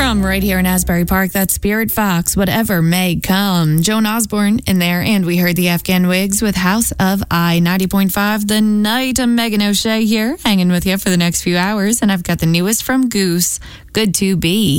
From right here in Asbury Park, that's Spirit Fox, Whatever May Come. Joan Osborne in there, and we heard the Afghan Wigs with House of I. 90.5 The Night. I'm Megan O'Shea here, hanging with you for the next few hours, and I've got the newest from Goose, Good to Be.